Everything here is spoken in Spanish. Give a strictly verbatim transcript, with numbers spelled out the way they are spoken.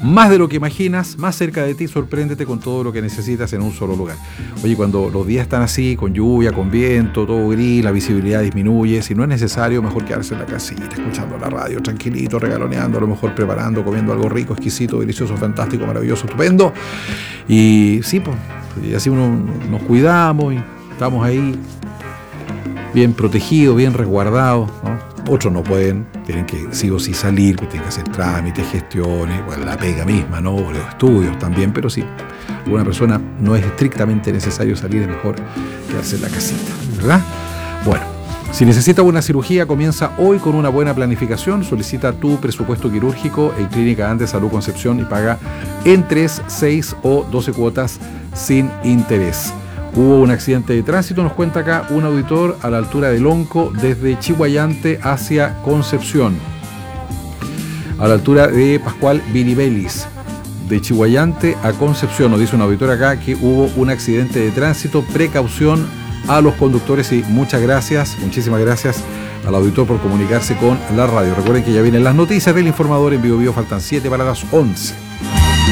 más de lo que imaginas, más cerca de ti. Sorpréndete con todo lo que necesitas en un solo lugar. Oye, cuando los días están así, con lluvia, con viento, todo gris, la visibilidad disminuye, si no es necesario, mejor quedarse en la casita, escuchando la radio, tranquilito, regaloneando, a lo mejor preparando, comiendo algo rico, exquisito, delicioso, fantástico, maravilloso, estupendo. Y sí, pues, y así uno nos cuidamos y estamos ahí bien protegidos, bien resguardados, ¿no? Otros no pueden, tienen que sí o sí salir, tienen que hacer trámites, gestiones, bueno, la pega misma, ¿no? Los estudios también, pero sí, alguna persona no es estrictamente necesario salir, es mejor quedarse en la casita, ¿verdad? Bueno, si necesitas una cirugía, comienza hoy con una buena planificación. Solicita tu presupuesto quirúrgico en Clínica Andes Salud Concepción y paga en tres, seis o doce cuotas sin interés. Hubo un accidente de tránsito, nos cuenta acá un auditor, a la altura de Lonco, desde Chihuayante hacia Concepción. A la altura de Pascual Viribelis, de Chihuayante a Concepción. Nos dice un auditor acá que hubo un accidente de tránsito. Precaución a los conductores y muchas gracias, muchísimas gracias al auditor por comunicarse con la radio. Recuerden que ya vienen las noticias del informador en Bio Bio, faltan siete para las once.